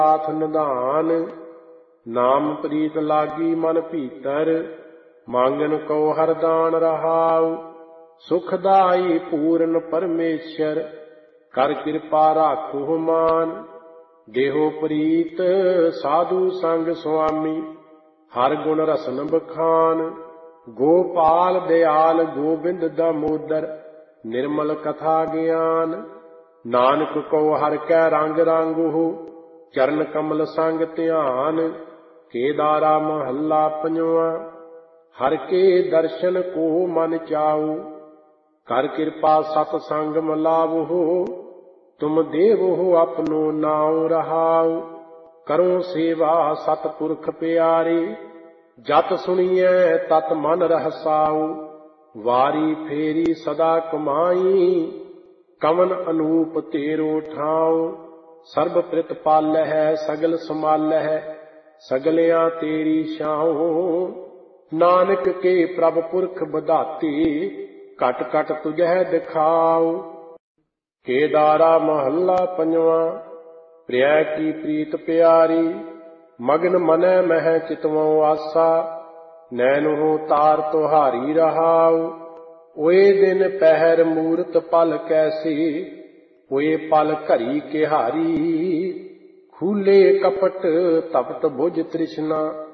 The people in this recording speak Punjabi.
ਸਾਥ ਨਿਧਾਨ। ਨਾਮ ਪ੍ਰੀਤ ਲਾਗੀ ਮਨ ਭੀਤਰ, ਮੰਗਨ ਕੋ ਹਰਦਾਨ ਰਹਾਉ। ਸੁਖਦਾਈ ਪੂਰਨ ਪਰਮੇਸ਼ਰ, ਕਰ ਕਿਰਪਾ ਰਾਖੋ ਮਾਨ। ਦੇਹੋ ਪ੍ਰੀਤ ਸਾਧੂ ਸੰਗ ਸੁਆਮੀ, ਹਰ ਗੁਣ ਰਸਨ ਬਖਾਨ। ਗੋਪਾਲ ਦਿਆਲ ਗੋਬਿੰਦ ਦਾਮੋਦਰ, ਨਿਰਮਲ ਕਥਾ ਗਿਆਨ। ਨਾਨਕ ਕੋ ਹਰਿ ਕੈ ਰੰਗ ਰੰਗਹੁ, ਚਰਨ ਕਮਲ ਸੰਗ ਧਿਆਨ। ਕੇਦਾਰਾ ਮਹੱਲਾ ਪੰਜਵਾਂ। ਹਰਿ ਕੇ ਦਰਸ਼ਨ ਕੋ ਮਨ ਚਾਉ, ਕਰ ਕਿਰਪਾ ਸਤ ਸੰਗ ਮਿਲਾਵਹੁ। ਤੁਮ ਦੇਵਹੁ ਆਪਣੋ ਨਾਉ ਰਹਾਉ, ਕਰੋ ਸੇਵਾ ਸਤਿਪੁਰਖ ਪਿਆਰੇ। ਜਤ ਸੁਣੀਐ ਤਤ ਮਨ ਰਹਸਾਉ, ਵਾਰੀ ਫੇਰੀ ਸਦਾ ਕਮਾਈ। ਕਵਨ ਅਨੂਪ ਤੇਰੋ ਠਾਉ, ਸਰਬ ਪ੍ਰਿਤ ਪਾਲਹਿ ਸਗਲ ਸਮਾਲਹਿ। ਸਗਲਿਆਂ ਤੇਰੀ ਛਾਉ, ਨਾਨਕ ਕੇ ਪ੍ਰਭ ਪੁਰਖ ਬਧਾਤੀ। ਘਟ ਘਟ ਤੁਝੈ ਦਿਖਾਉ। ਕੇਦਾਰਾ ਮਹੱਲਾ ਪੰਜਵਾਂ। ਪ੍ਰਿਆ ਕੀ ਪ੍ਰੀਤ ਪਿਆਰੀ, ਮਗਨ ਮਨੈ ਮਹਿ ਚਿਤਵਉ ਆਸਾ। ਨੈਨਹੁ ਤਾਰ ਤੁਹਾਰੀ ਰਹਾਉ, ਓਏ ਦਿਨ ਪਹਿਰ ਮੂਰਤ ਪਲ ਕੈਸੀ। ਓਏ ਪਲ ਘਰੀ ਕਿਹਾਰੀ, ਖੂਲੇ ਕਪਟ ਤਪਤ ਬੁਝ ਤ੍ਰਿਸ਼ਨਾ।